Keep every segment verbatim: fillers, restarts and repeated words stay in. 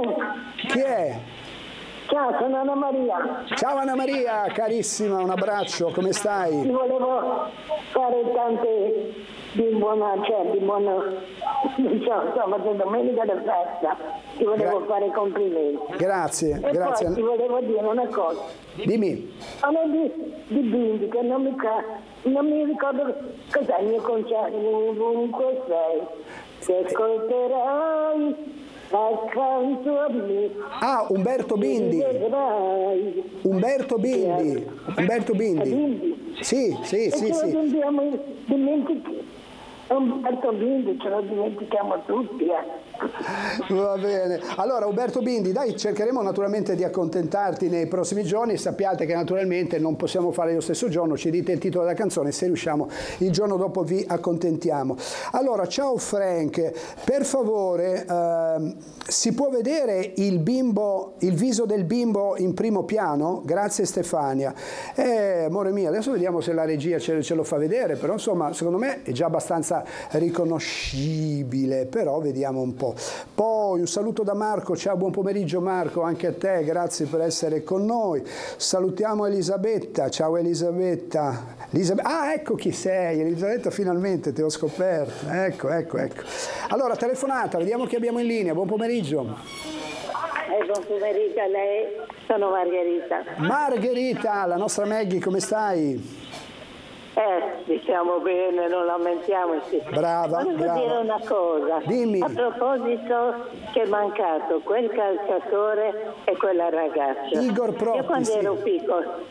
Chi è? Ciao, sono Anna Maria. Ciao Anna Maria, carissima, un abbraccio, come stai? Ti volevo fare tante di buona, cioè di buona, non so, sabato e domenica da festa. Ti volevo Gra- fare complimenti. Grazie, e grazie. poi ti volevo dire una cosa. Dimmi. Parlo di, di bimbi che non mi, non mi ricordo cos'è il mio concerto, ovunque sei, se ascolterai accanto a me. Ah, Umberto Bindi. Umberto Bindi. Umberto Bindi. Sì, sì, e sì, ce sì. lo dobbiamo dimenticare. Umberto Bindi ce lo dimentichiamo tutti. Eh. Va bene. Allora Umberto Bindi, dai, cercheremo naturalmente di accontentarti nei prossimi giorni. Sappiate che naturalmente non possiamo fare lo stesso giorno, ci dite il titolo della canzone, se riusciamo il giorno dopo vi accontentiamo. Allora, ciao Frank, per favore ehm, si può vedere il bimbo, il viso del bimbo in primo piano? Grazie Stefania. Eh, amore mio, adesso vediamo se la regia ce, ce lo fa vedere, però insomma secondo me è già abbastanza riconoscibile, però vediamo un po'. Poi un saluto da Marco, ciao, buon pomeriggio Marco, anche a te, grazie per essere con noi. Salutiamo Elisabetta, ciao Elisabetta. Elisabetta. Ah, ecco chi sei, Elisabetta, finalmente ti ho scoperto, ecco, ecco, ecco. Allora, telefonata, vediamo chi abbiamo in linea, buon pomeriggio. Eh, buon pomeriggio a lei, sono Margherita. Margherita, la nostra Maggie, come stai? Eh, diciamo bene, non lamentiamoci. Brava, Volevo brava. dire una cosa. Dimmi. A proposito che è mancato quel calciatore e quella ragazza. Igor Protti, Io quando sì. ero piccola,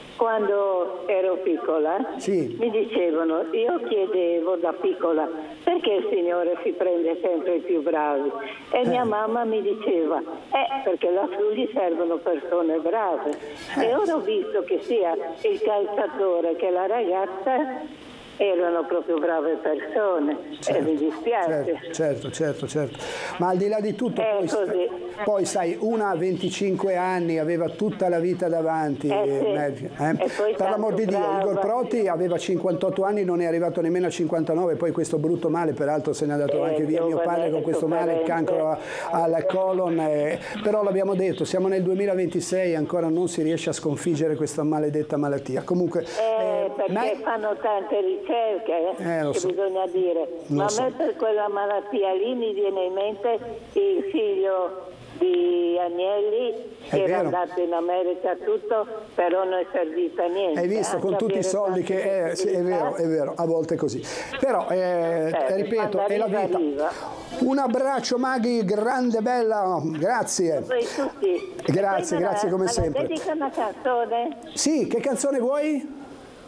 quando ero piccola, sì. mi dicevano, io chiedevo da piccola, perché il Signore si prende sempre i più bravi? E eh. mia mamma mi diceva, eh, perché lassù gli servono persone brave. Eh. E ora ho visto che sia il calciatore che la ragazza erano proprio brave persone, certo, e mi dispiace. Certo, certo, certo, certo. Ma al di là di tutto, È poi, così. poi sai, una a venticinque anni aveva tutta la vita davanti. Eh sì. eh? Per l'amor di Dio, brava. Igor Protti aveva cinquantotto anni, non è arrivato nemmeno a cinquantanove, poi questo brutto male, peraltro se n'è andato eh, anche via mio padre con questo male, il cancro alla colon, eh, però l'abbiamo detto, siamo nel duemilaventisei, ancora non si riesce a sconfiggere questa maledetta malattia. Comunque, eh, eh, perché ma... fanno tante ricerche, eh, eh, che so. bisogna dire, lo ma so. a me per quella malattia lì mi viene in mente il figlio di Agnelli, che era andato in America tutto, però non è servito a niente. Hai visto, con tutti i soldi che è, sì, è vero, è vero, a volte è così. Però, eh, certo, ripeto, è la vita. Arriva. Un abbraccio Maghi, grande, bella, grazie. Tutti. Grazie, grazie come ma sempre. Ma dedica una canzone? Sì, che canzone vuoi?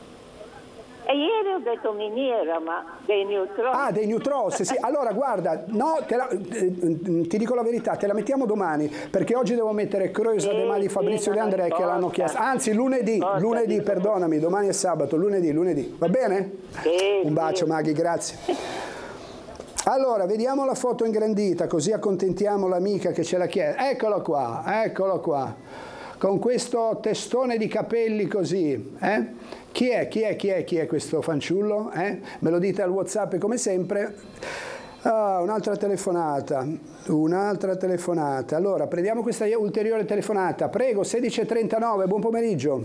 E ieri ho detto miniera, ma dei Neutron. Ah, dei Neutron, sì, sì. Allora guarda, no, te la, eh, ti dico la verità, te la mettiamo domani, perché oggi devo mettere Croisa sì, De Mali, Fabrizio sì, De André che l'hanno chiesto. Anzi, lunedì, Porta, lunedì, dico. perdonami, domani è sabato, lunedì, lunedì. Va bene? Sì, Un bacio sì. Maghi, grazie. Allora, vediamo la foto ingrandita, così accontentiamo l'amica che ce l'ha chiesto. Eccolo qua, eccolo qua, con questo testone di capelli così, eh? Chi è, chi è, chi è, chi è questo fanciullo? Eh? Me lo dite al WhatsApp come sempre. Ah, un'altra telefonata, un'altra telefonata. Allora, prendiamo questa ulteriore telefonata. Prego, sedici e trentanove, buon pomeriggio.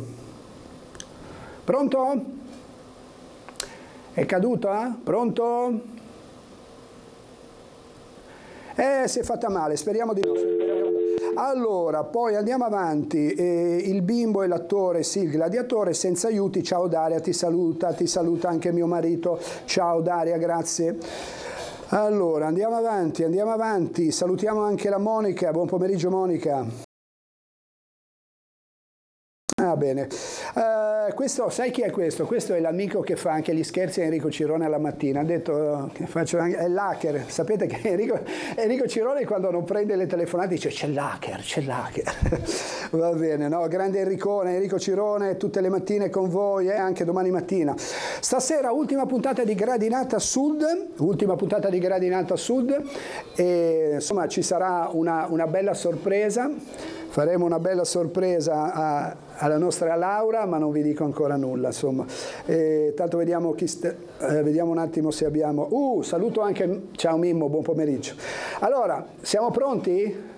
Pronto? È caduta? Pronto? Eh, si è fatta male, speriamo di no. Allora, poi andiamo avanti, eh, il bimbo e l'attore, sì, il gladiatore, senza aiuti, ciao Daria, ti saluta, ti saluta anche mio marito, ciao Daria, grazie. Allora, andiamo avanti, andiamo avanti, salutiamo anche la Monica, buon pomeriggio Monica. Ah, bene. Uh, questo, sai chi è questo? Questo è l'amico che fa anche gli scherzi a Enrico Cirone alla mattina. Ha detto uh, che faccio anche, è l'hacker. Sapete che Enrico, Enrico Cirone quando non prende le telefonate dice c'è l'hacker, c'è l'hacker. Va bene, no? Grande Enricone, Enrico Cirone, tutte le mattine con voi e eh? anche domani mattina. Stasera ultima puntata di Gradinata Sud, ultima puntata di Gradinata Sud e insomma ci sarà una, una bella sorpresa. Faremo una bella sorpresa a, alla nostra Laura, ma non vi dico ancora nulla, insomma. E, tanto vediamo, chi st- eh, vediamo un attimo se abbiamo... Uh, saluto anche... Ciao Mimmo, buon pomeriggio. Allora, siamo pronti?